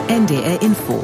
NDR Info.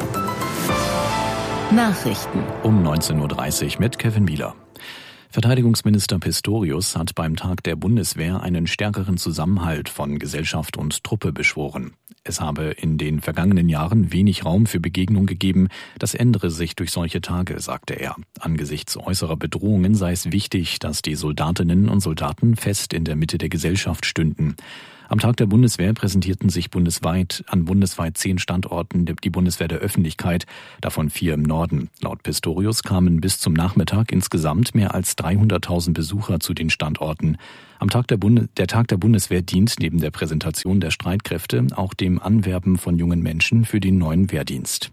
Nachrichten um 19.30 Uhr mit Kevin Mieler. Verteidigungsminister Pistorius hat beim Tag der Bundeswehr einen stärkeren Zusammenhalt von Gesellschaft und Truppe beschworen. Es habe in den vergangenen Jahren wenig Raum für Begegnung gegeben. Das ändere sich durch solche Tage, sagte er. Angesichts äußerer Bedrohungen sei es wichtig, dass die Soldatinnen und Soldaten fest in der Mitte der Gesellschaft stünden. Am Tag der Bundeswehr präsentierten sich an bundesweit 10 Standorten die Bundeswehr der Öffentlichkeit, davon 4 im Norden. Laut Pistorius kamen bis zum Nachmittag insgesamt mehr als 300.000 Besucher zu den Standorten. Der Tag der Bundeswehr dient neben der Präsentation der Streitkräfte auch dem Anwerben von jungen Menschen für den neuen Wehrdienst.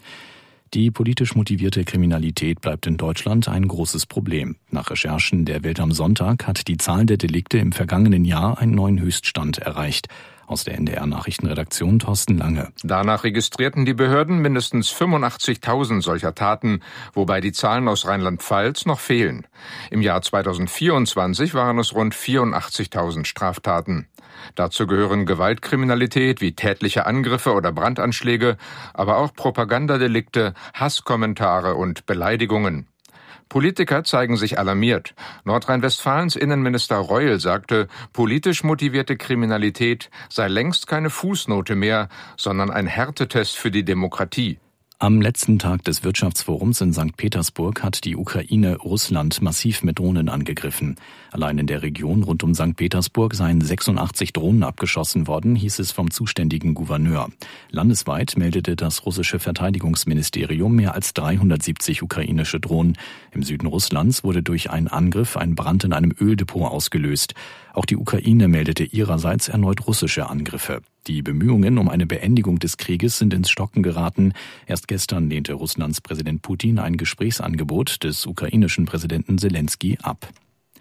Die politisch motivierte Kriminalität bleibt in Deutschland ein großes Problem. Nach Recherchen der Welt am Sonntag hat die Zahl der Delikte im vergangenen Jahr einen neuen Höchststand erreicht. Aus der NDR-Nachrichtenredaktion Thorsten Lange. Danach registrierten die Behörden mindestens 85.000 solcher Taten, wobei die Zahlen aus Rheinland-Pfalz noch fehlen. Im Jahr 2024 waren es rund 84.000 Straftaten. Dazu gehören Gewaltkriminalität wie tätliche Angriffe oder Brandanschläge, aber auch Propagandadelikte, Hasskommentare und Beleidigungen. Politiker zeigen sich alarmiert. Nordrhein-Westfalens Innenminister Reul sagte, politisch motivierte Kriminalität sei längst keine Fußnote mehr, sondern ein Härtetest für die Demokratie. Am letzten Tag des Wirtschaftsforums in St. Petersburg hat die Ukraine Russland massiv mit Drohnen angegriffen. Allein in der Region rund um St. Petersburg seien 86 Drohnen abgeschossen worden, hieß es vom zuständigen Gouverneur. Landesweit meldete das russische Verteidigungsministerium mehr als 370 ukrainische Drohnen. Im Süden Russlands wurde durch einen Angriff ein Brand in einem Öldepot ausgelöst. Auch die Ukraine meldete ihrerseits erneut russische Angriffe. Die Bemühungen um eine Beendigung des Krieges sind ins Stocken geraten. Erst gestern lehnte Russlands Präsident Putin ein Gesprächsangebot des ukrainischen Präsidenten Selenskyj ab.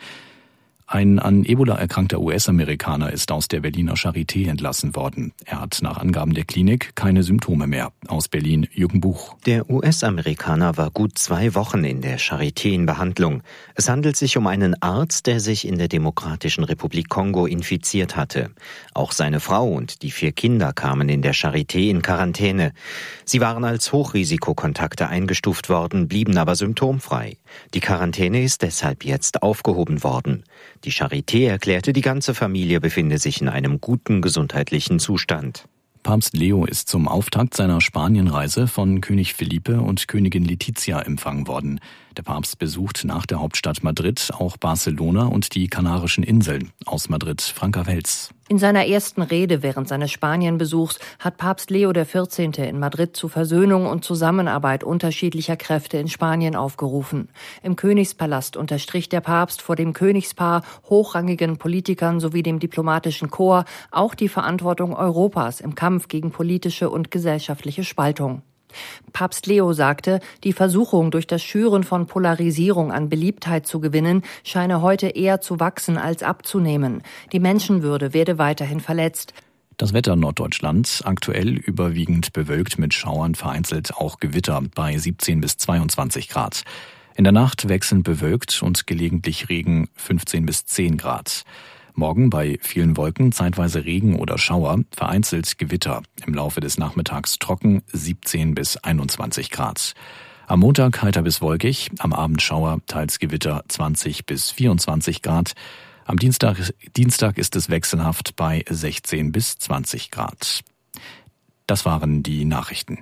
Ein an Ebola erkrankter US-Amerikaner ist aus der Berliner Charité entlassen worden. Er hat nach Angaben der Klinik keine Symptome mehr. Aus Berlin, Jürgen Buch. Der US-Amerikaner war gut 2 Wochen in der Charité in Behandlung. Es handelt sich um einen Arzt, der sich in der Demokratischen Republik Kongo infiziert hatte. Auch seine Frau und die 4 Kinder kamen in der Charité in Quarantäne. Sie waren als Hochrisikokontakte eingestuft worden, blieben aber symptomfrei. Die Quarantäne ist deshalb jetzt aufgehoben worden. Die Charité erklärte, die ganze Familie befinde sich in einem guten gesundheitlichen Zustand. Papst Leo ist zum Auftakt seiner Spanienreise von König Felipe und Königin Letizia empfangen worden. Der Papst besucht nach der Hauptstadt Madrid auch Barcelona und die Kanarischen Inseln. Aus Madrid, Franka Welz. In seiner ersten Rede während seines Spanienbesuchs hat Papst Leo XIV. In Madrid zu Versöhnung und Zusammenarbeit unterschiedlicher Kräfte in Spanien aufgerufen. Im Königspalast unterstrich der Papst vor dem Königspaar, hochrangigen Politikern sowie dem diplomatischen Korps auch die Verantwortung Europas im Kampf gegen politische und gesellschaftliche Spaltung. Papst Leo sagte, die Versuchung, durch das Schüren von Polarisierung an Beliebtheit zu gewinnen, scheine heute eher zu wachsen als abzunehmen. Die Menschenwürde werde weiterhin verletzt. Das Wetter Norddeutschland aktuell überwiegend bewölkt mit Schauern, vereinzelt auch Gewitter bei 17 bis 22 Grad. In der Nacht wechselnd bewölkt und gelegentlich Regen 15 bis 10 Grad. Morgen bei vielen Wolken zeitweise Regen oder Schauer, vereinzelt Gewitter. Im Laufe des Nachmittags trocken 17 bis 21 Grad. Am Montag heiter bis wolkig, am Abend Schauer, teils Gewitter 20 bis 24 Grad. Am Dienstag ist es wechselhaft bei 16 bis 20 Grad. Das waren die Nachrichten.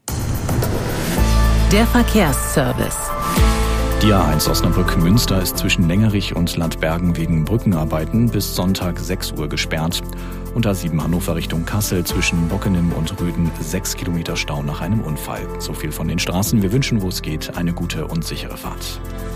Der Verkehrsservice. Die A1 Osnabrück-Münster ist zwischen Lengerich und Landbergen wegen Brückenarbeiten bis Sonntag 6 Uhr gesperrt. Und A7 Hannover Richtung Kassel zwischen Bockenem und Rüden 6 Kilometer Stau nach einem Unfall. So viel von den Straßen. Wir wünschen, wo es geht, eine gute und sichere Fahrt.